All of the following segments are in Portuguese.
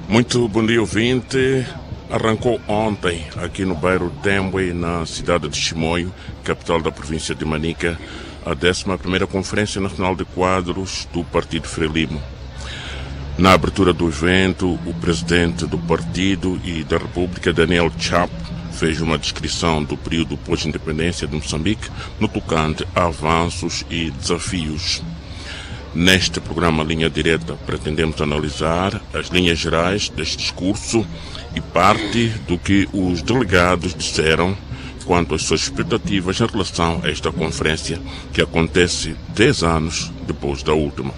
Muito bom dia, ouvinte. Arrancou ontem, aqui no bairro Tembwe, na cidade de Chimoio, capital da província de Manica, a 11ª Conferência Nacional de Quadros do Partido Frelimo. Na abertura do evento, o presidente do partido e da República, Daniel Chapo, fez uma descrição do período pós-independência de Moçambique no tocante a avanços e desafios. Neste programa Linha Direta, pretendemos analisar as linhas gerais deste discurso e parte do que os delegados disseram quanto às suas expectativas em relação a esta conferência, que acontece 10 anos depois da última.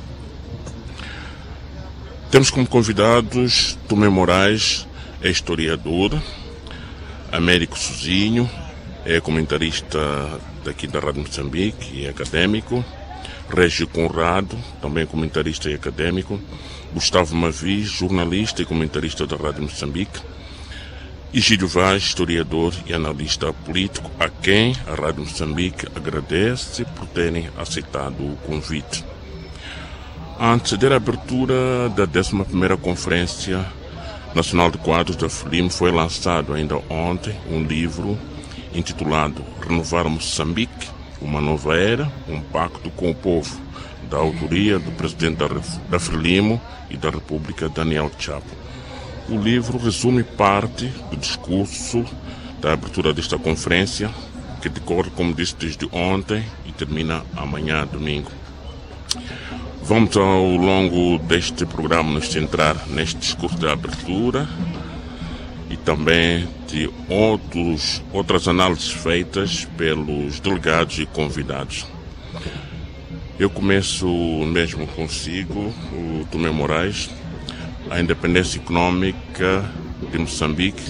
Temos como convidados Tomé Moraes, é historiador, Américo Sozinho, é comentarista daqui da Rádio Moçambique e académico, Régio Conrado, também comentarista e académico, Gustavo Mavis, jornalista e comentarista da Rádio Moçambique, e Gílio Vaz, historiador e analista político, a quem a Rádio Moçambique agradece por terem aceitado o convite. Antes da abertura da 11ª Conferência Nacional de Quadros da Frelimo, foi lançado ainda ontem um livro intitulado Renovar Moçambique, uma nova era, um pacto com o povo, da autoria do presidente da Frelimo e da República, Daniel Chapo. O livro resume parte do discurso da abertura desta conferência, que decorre, como disse, desde ontem e termina amanhã, domingo. Vamos, ao longo deste programa, nos centrar neste discurso de abertura e também de outras análises feitas pelos delegados e convidados. Eu começo mesmo consigo, o Tomé Moraes. A independência econômica de Moçambique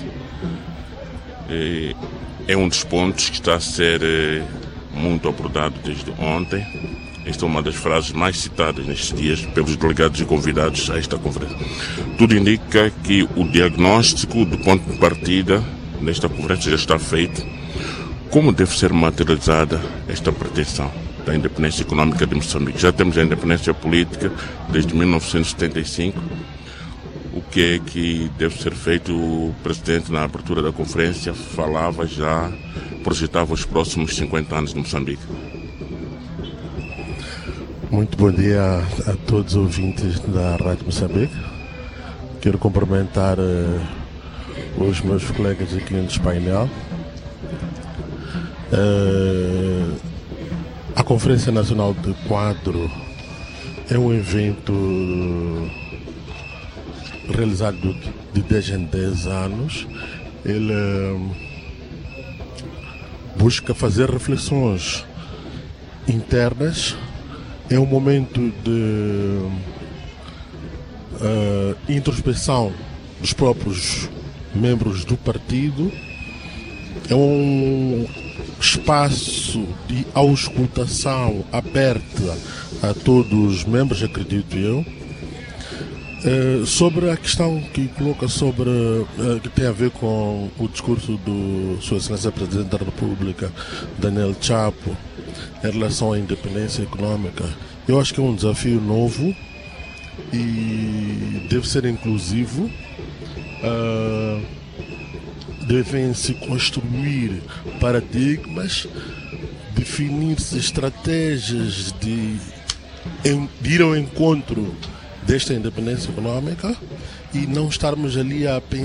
é um dos pontos que está a ser muito abordado desde ontem. Esta é uma das frases mais citadas nestes dias pelos delegados e convidados a esta conferência. Tudo indica que o diagnóstico do ponto de partida nesta conferência já está feito. Como deve ser materializada esta pretensão da independência econômica de Moçambique? Já temos a independência política desde 1975. O que é que deve ser feito? O presidente, na abertura da conferência, falava já, projetava os próximos 50 anos de Moçambique. Muito bom dia a todos os ouvintes da Rádio Moçambique. Quero cumprimentar os meus colegas aqui no painel. A Conferência Nacional de Quadro é um evento realizado de 10 em 10 anos. Ele busca fazer reflexões internas. É um momento de introspecção dos próprios membros do partido. É um espaço de auscultação aberta a todos os membros, acredito eu. Sobre a questão que coloca que tem a ver com o discurso do Sua Excelência Presidente da República, Daniel Chapo, em relação à independência econômica, eu acho que é um desafio novo e deve ser inclusivo. Devem-se construir paradigmas, definir-se estratégias de ir ao encontro desta independência econômica e não estarmos ali a pensar